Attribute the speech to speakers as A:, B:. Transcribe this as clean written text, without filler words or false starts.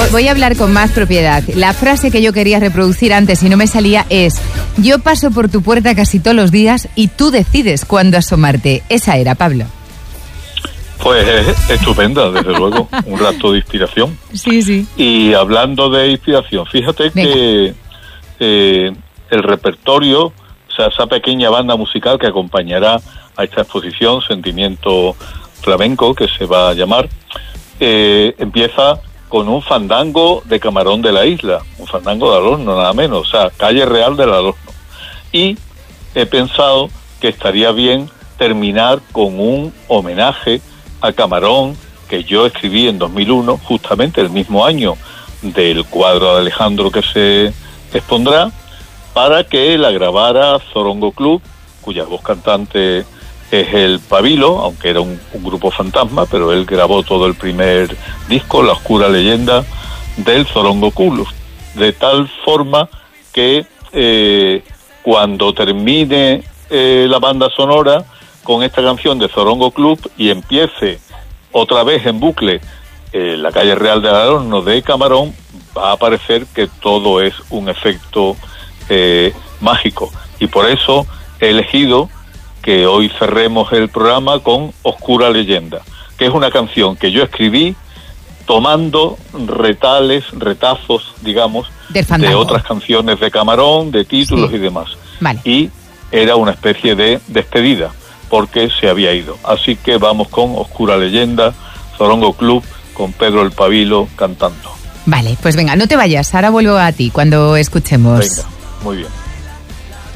A: voy a hablar con más propiedad. La frase que yo quería reproducir antes y no me salía es: yo paso por tu puerta casi todos los días y tú decides cuándo asomarte. Esa era, Pablo.
B: Pues es estupenda, desde luego, un rato de inspiración.
A: Sí, sí.
B: Y hablando de inspiración, fíjate que el repertorio, o sea, esa pequeña banda musical que acompañará a esta exposición, Sentimiento Flamenco, que se va a llamar, empieza con un fandango de Camarón de la Isla, un fandango de Alorno, nada menos, o sea, calle real del Alorno. Y he pensado que estaría bien terminar con un homenaje a Camarón que yo escribí en 2001, justamente el mismo año del cuadro de Alejandro que se expondrá, para que la grabara Zorongo Club, cuya voz cantante es el Pabilo, aunque era un grupo fantasma, pero él grabó todo el primer disco, La Oscura Leyenda del Zorongo Club, de tal forma que cuando termine la banda sonora con esta canción de Zorongo Club y empiece otra vez en bucle la calle real del Alorno de Camarón, va a parecer que todo es un efecto mágico, y por eso he elegido que hoy cerremos el programa con Oscura Leyenda, que es una canción que yo escribí tomando retazos, digamos, de otras canciones de Camarón, de títulos y demás.
A: Vale.
B: Y era una especie de despedida, porque se había ido. Así que vamos con Oscura Leyenda, Zorongo Club, con Pedro el Pabilo cantando.
A: Vale, pues venga, no te vayas, ahora vuelvo a ti cuando escuchemos.
B: Venga, muy bien.